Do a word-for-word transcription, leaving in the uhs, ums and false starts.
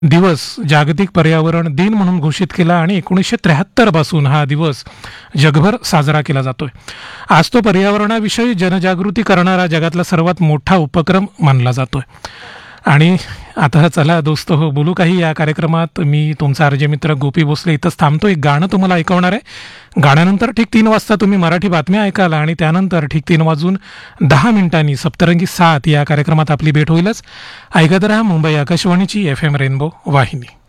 दिवस जागतिक पर्यावरण दिन म्हणून घोषित केला आणि एकोणीसशे त्र्याहत्तर पासून हा दिवस जगभर साजरा केला जातोय. आज तो पर्यावरणाविषयी जनजागृती करणारा जगातला सर्वात मोठा उपक्रम मानला जातोय. आणि आता चला दोस्त हो बोलू काही या कार्यक्रमात. मी तुमचा आरजे मित्र गोपी भोसले इथंच थांबतो. एक गाणं तुम्हाला ऐकवणार आहे. गाण्यानंतर ठीक तीन वाजता तुम्ही मराठी बातम्या ऐकाल आणि त्यानंतर ठीक तीन वाजून दहा मिनिटांनी सप्तरंगी सात या कार्यक्रमात आपली भेट होईलच. ऐकत राहा मुंबई आकाशवाणीची एफ एम रेनबो वाहिनी.